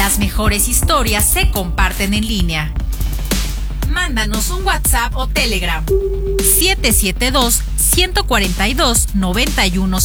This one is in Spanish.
las mejores historias se comparten en línea. Mándanos un WhatsApp o Telegram 772-142-91.